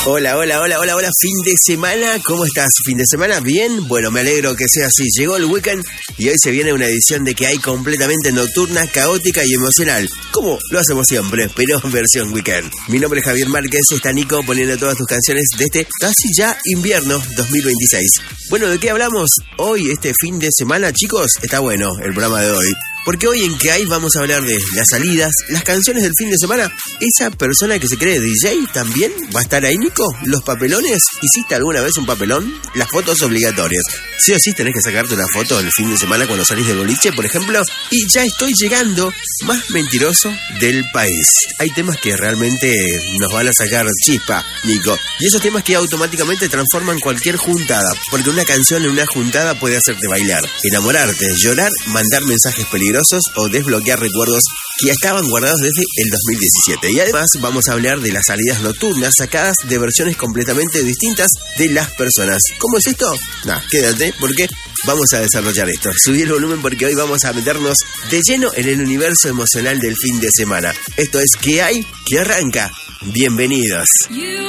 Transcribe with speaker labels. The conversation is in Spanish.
Speaker 1: Hola, fin de semana, ¿cómo estás? ¿Fin de semana? ¿Bien? Bueno, me alegro que sea así. Llegó el weekend y hoy se viene una edición de Que Hay completamente nocturna, caótica y emocional. Como lo hacemos siempre, pero en versión weekend. Mi nombre es Javier Márquez, está Nico poniendo todas tus canciones de este casi ya invierno 2026. Bueno, ¿de qué hablamos hoy, este fin de semana, chicos? Está bueno el programa de hoy. Porque hoy en Que Hay vamos a hablar de las salidas, las canciones del fin de semana. ¿Esa persona que se cree DJ también va a estar ahí, Nico? ¿Los papelones? ¿Hiciste alguna vez un papelón? Las fotos obligatorias. Sí o sí tenés que sacarte una foto el fin de semana cuando salís de boliche, por ejemplo. Y ya estoy llegando, más mentiroso del país. Hay temas que realmente nos van a sacar chispa, Nico. Y esos temas que automáticamente transforman cualquier juntada. Porque una canción en una juntada puede hacerte bailar, enamorarte, llorar, mandar mensajes peligrosos o desbloquear recuerdos que ya estaban guardados desde el 2017. Y además vamos a hablar de las salidas nocturnas sacadas de versiones completamente distintas de las personas. ¿Cómo es esto? Quédate porque vamos a desarrollar esto. Subí el volumen porque hoy vamos a meternos de lleno en el universo emocional del fin de semana. Esto es Que Hay, que arranca. Bienvenidos.